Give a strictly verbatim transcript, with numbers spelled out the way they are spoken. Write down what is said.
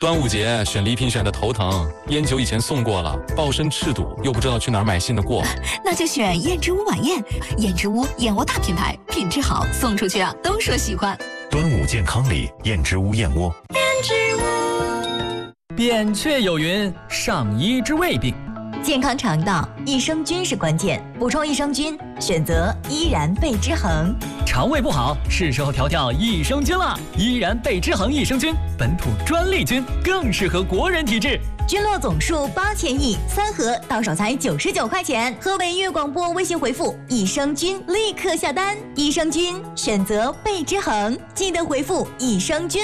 端午节选礼品选的头疼，烟酒以前送过了，抱身赤赌，又不知道去哪儿买新的过。 那就选燕之屋晚宴，燕之屋燕窝大品牌，品质好，送出去啊都说喜欢。 端午健康礼，燕之屋燕窝。 燕之屋。 扁鹊有云：上医治未病。 健康肠道，益生菌是关键，补充益生菌，选择依然贝之恒。 肠胃不好，是时候调调益生菌了。依然贝之恒益生菌，本土专利菌，更适合国人体质。 菌落总数八千亿，三盒到手才九十九块钱。河北粤广播微信回复益生菌，立刻下单。益生菌选择贝之恒，记得回复益生菌。